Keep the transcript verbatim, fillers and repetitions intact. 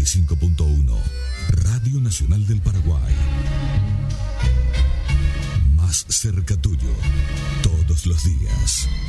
y cinco punto uno, Radio Nacional del Paraguay. Más cerca tuyo, todos los días.